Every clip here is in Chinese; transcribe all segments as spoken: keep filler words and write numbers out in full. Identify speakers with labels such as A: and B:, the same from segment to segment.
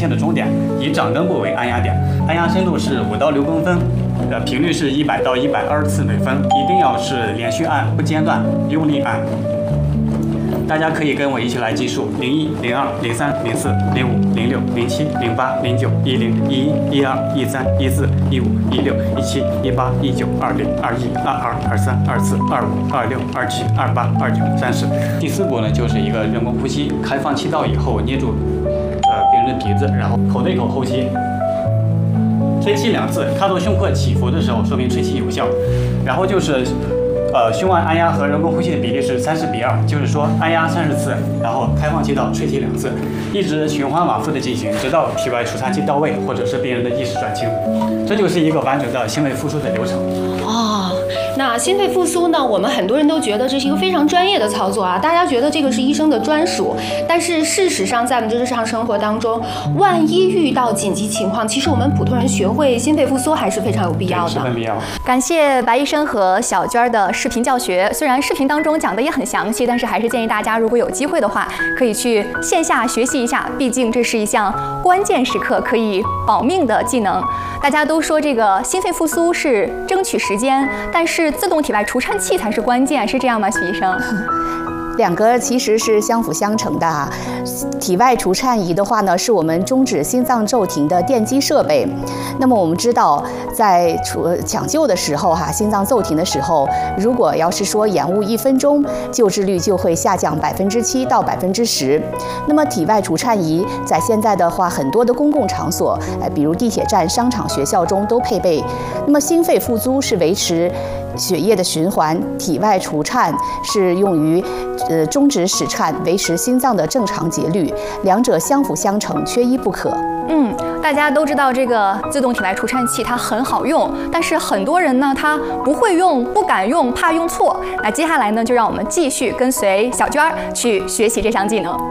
A: 线的终点，以掌根部为按压点，按压深度是五到六公分，呃，频率是一百到一百二十次每分，一定要是连续按，不间断，用力按。大家可以跟我一起来计数：零一、零二、零三、零四、零五、零六、零七、零八、零九、一零、一一、一二、一三、一四、一五、一六、一七、一八、一九、二零、二一、二二、二三、二四、二五、二六、二七、二八、二九、三十。第四步呢，就是一个人工呼吸，开放气道以后捏住呃病人的鼻子，然后口对口呼吸，吹气两次，看到胸廓起伏的时候，说明吹气有效。然后就是。呃，胸外按压和人工呼吸的比例是三十比二，就是说按压三十次，然后开放气道吹气两次，一直循环往复的进行，直到体外除颤器到位，或者是病人的意识转清。这就是一个完整的心肺复苏的流程。
B: 哦，那心肺复苏呢？我们很多人都觉得这是一个非常专业的操作啊，大家觉得这个是医生的专属，但是事实上在我们日常生活当中，万一遇到紧急情况，其实我们普通人学会心肺复苏还是非常有必要的。
A: 十分必要。
C: 感谢白医生和小娟的视频教学，虽然视频当中讲的也很详细，但是还是建议大家如果有机会的话，可以去线下学习一下，毕竟这是一项关键时刻可以保命的技能。大家都说这个心肺复苏是争取时间，但是自动体外除颤器才是关键，是这样吗，许医生？
D: 两个其实是相辅相成的啊。体外除颤仪的话呢，是我们终止心脏骤停的电击设备。那么我们知道，在除抢救的时候哈、啊，心脏骤停的时候，如果要是说延误一分钟，救治率就会下降百分之七到百分之十。那么体外除颤仪在现在的话，很多的公共场所，呃，比如地铁站、商场、学校中都配备。那么心肺复苏是维持血液的循环，体外除颤是用于呃终止室颤，维持心脏的正常节律，两者相辅相成，缺一不可。
C: 嗯，大家都知道这个自动体外除颤器它很好用，但是很多人呢他不会用、不敢用，怕用错。那接下来呢，就让我们继续跟随小娟儿去学习这项技能。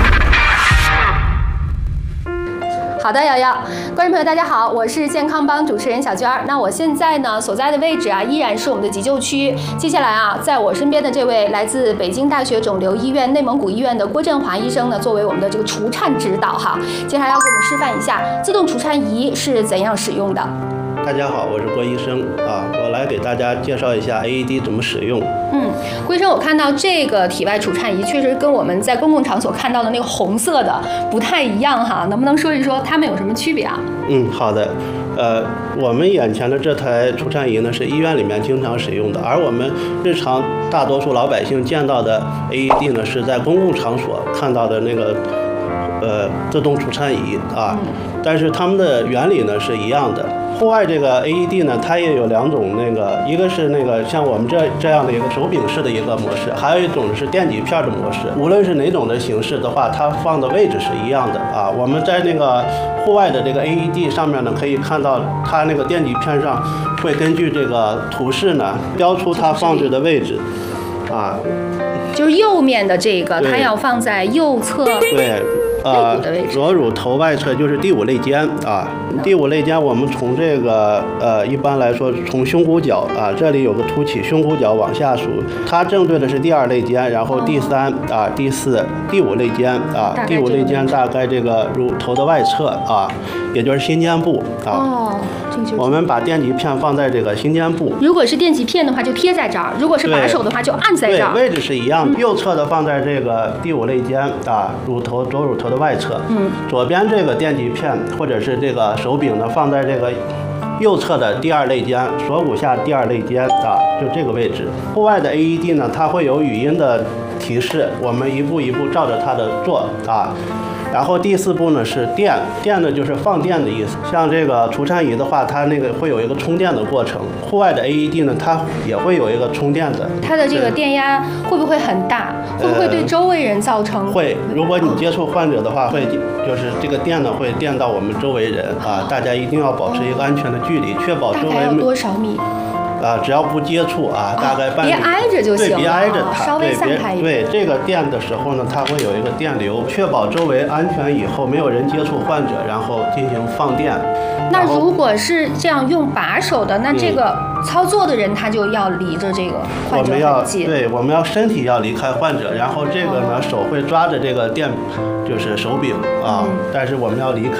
B: 好的，瑶瑶，观众朋友大家好，我是健康帮主持人小娟儿。那我现在呢所在的位置啊，依然是我们的急救区。接下来啊，在我身边的这位来自北京大学肿瘤医院内蒙古医院的郭振华医生呢，作为我们的这个除颤指导哈，接下来要给我们示范一下自动除颤仪是怎样使用的。
E: 大家好，我是郭医生啊，我来给大家介绍一下 A E D 怎么使用。
B: 嗯，郭医生，我看到这个体外除颤仪确实跟我们在公共场所看到的那个红色的不太一样哈，能不能说一说它们有什么区别啊？
E: 嗯，好的。呃，我们眼前的这台除颤仪呢，是医院里面经常使用的，而我们日常大多数老百姓见到的 A E D 呢，是在公共场所看到的那个呃自动除颤仪啊，但是它们的原理呢是一样的。户外这个 A E D 呢，它也有两种，那个一个是那个像我们这这样的一个手柄式的一个模式，还有一种是电极片的模式。无论是哪种的形式的话，它放的位置是一样的啊。我们在那个户外的这个 A E D 上面呢，可以看到它那个电极片上会根据这个图示呢标出它放置的位置，啊，
B: 就是右面的这个，它要放在右侧。
E: 对。呃，左乳头外侧就是第五肋间啊。第五肋间，我们从这个呃，一般来说从胸骨角啊，这里有个凸起，胸骨角往下数，它正对的是第二肋间，然后第三啊、第四、第五肋间啊，第五肋间大概这个乳头的外侧啊，也就是心尖部啊。
B: 哦，
E: 我们把电极片放在这个心尖部。
B: 如果是电极片的话，就贴在这儿；如果是把手的话，就按在这儿。
E: 对，位置是一样的。右侧的放在这个第五肋间啊，乳头左乳头的外侧。
B: 嗯。左
E: 边这个电极片或者是这个手柄呢，放在这个右侧的第二肋间，锁骨下第二肋间啊，就这个位置。户外的 A E D 呢，它会有语音的提示，我们一步一步照着它的做啊。然后第四步呢是电，电呢就是放电的意思。像这个除颤仪的话，它那个会有一个充电的过程。户外的 A E D 呢，它也会有一个充电的。
B: 它的这个电压会不会很大？会不会对周围人造成？
E: 呃、会，如果你接触患者的话，会就是这个电呢会电到我们周围人啊，大家一定要保持一个安全的距离，确保周围。
B: 大概要多少米？
E: 啊，只要不接触啊，大概半米，
B: 别挨着就行了，
E: 对，别挨着它，
B: 稍微散开一
E: 点。对，这个电的时候呢，它会有一个电流，确保周围安全以后没有人接触患者，然后进行放电。
B: 那如果是这样用把手的，那这个操作的人他就要离着这个患者很近。
E: 对，我们要身体要离开患者，然后这个呢、哦、手会抓着这个电，就是手柄啊，嗯、但是我们要离开。